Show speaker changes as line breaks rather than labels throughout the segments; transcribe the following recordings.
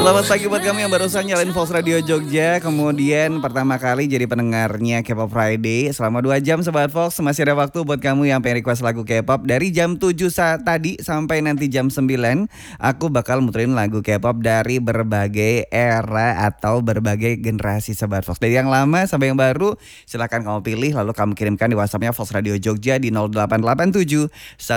Selamat pagi buat kamu yang barusan nyalain Fox Radio Jogja. Kemudian pertama kali jadi pendengarnya K-pop Friday. Selama 2 jam Sobat Fox, masih ada waktu buat kamu yang pengen request lagu K-pop. Dari jam 7 tadi sampai nanti jam 9, aku bakal muterin lagu K-pop dari berbagai era atau berbagai generasi Sobat Fox. Dari yang lama sampai yang baru, silahkan kamu pilih. Lalu kamu kirimkan di WhatsAppnya Fox Radio Jogja di 0887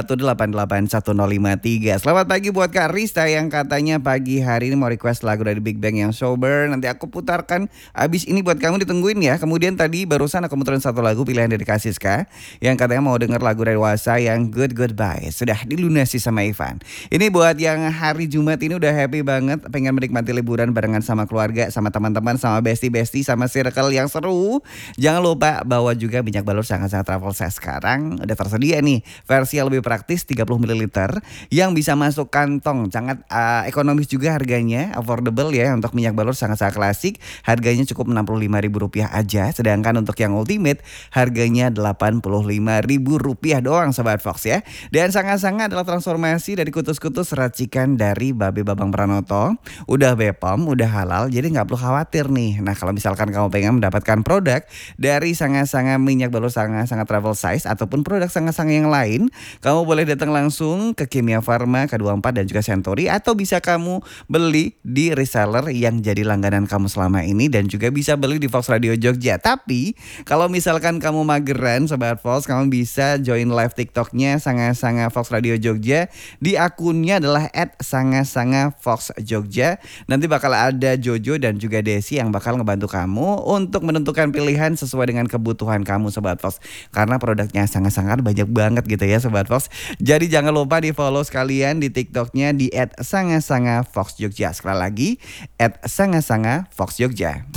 188 1053. Selamat pagi buat Kak Rista yang katanya pagi hari ini mau request lagu dari Big Bang yang Sober. Nanti aku putarkan abis ini buat kamu, ditungguin ya. Kemudian tadi barusan aku muterin satu lagu pilihan dari Kasiska yang katanya mau denger lagu dari Wasa yang Good Goodbye. Sudah dilunasi sama Ivan. Ini buat yang hari Jumat ini udah happy banget, pengen menikmati liburan barengan sama keluarga, sama teman-teman, sama bestie-bestie, sama circle yang seru. Jangan lupa bawa juga minyak balur sangat-sangat travel saya. Sekarang udah tersedia nih versi yang lebih praktis 30 ml yang bisa masuk kantong. Sangat ekonomis juga harganya, affordable ya. Untuk minyak balur sangat-sangat klasik, harganya cukup Rp65.000 aja. Sedangkan untuk yang ultimate harganya Rp85.000 doang Sobat Fox ya. Dan sangat-sangat adalah transformasi dari kutus-kutus racikan dari Babe Babang Pranoto. Udah BPOM, udah halal, jadi gak perlu khawatir nih. Nah kalau misalkan kamu pengen mendapatkan produk dari sangat-sangat minyak balur sangat-sangat travel size ataupun produk sangat-sangat yang lain, kamu boleh datang langsung ke Kimia Farma, K24 dan juga Century, atau bisa kamu beli di reseller yang jadi langganan kamu selama ini, dan juga bisa beli di Fox Radio Jogja. Tapi kalau misalkan kamu mageran Sobat Fox, kamu bisa join live TikToknya Sanga-Sanga Fox Radio Jogja. Di akunnya adalah @sanga-sanga-fox-jogja. Nanti bakal ada Jojo dan juga Desi yang bakal ngebantu kamu untuk menentukan pilihan sesuai dengan kebutuhan kamu Sobat Fox. Karena produknya sangat-sangat banyak banget gitu ya Sobat Fox. Jadi jangan lupa di follow sekalian di TikToknya di @sanga-sanga-fox-jogja. Sekali lagi @sanga-sanga-fox-jogja.